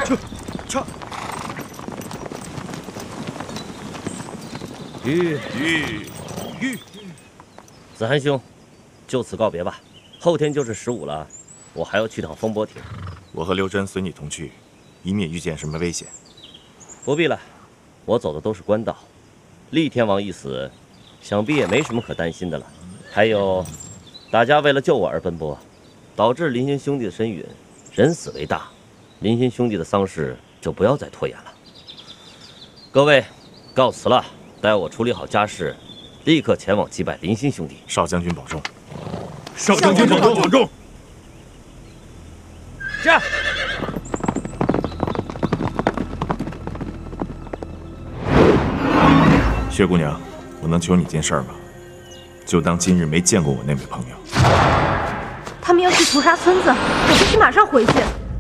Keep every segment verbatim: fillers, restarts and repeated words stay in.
撤撤！ 玉玉玉， 子涵兄，就此告别吧。后天就是十五了，我还要去趟风波亭。 我和刘真随你同去，以免遇见什么危险。 不必了，我走的都是官道。厉天王一死，想必也没什么可担心的了。还有，大家为了救我而奔波，导致林心兄弟的身陨，人死为大，林心兄弟的丧事就不要再拖延了。各位，告辞了。待我处理好家事，立刻前往祭拜林心兄弟。 少将军保重。 少将军保重保重。 这样。 薛姑娘，我能求你件事儿吗？就当今日没见过我那位朋友。 他们要去屠杀村子，我必须马上回去。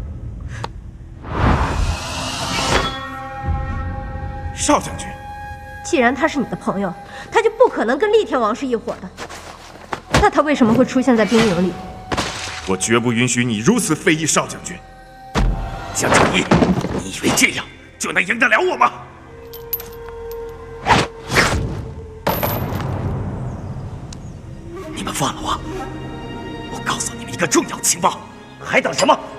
少将军。 既然他是你的朋友，他就不可能跟厉天王是一伙的。那他为什么会出现在兵营里？ 我绝不允许你如此非议少将军。 江正义，你以为这样就能赢得了我吗？你们放了我，我告诉你们一个重要情报，还等什么？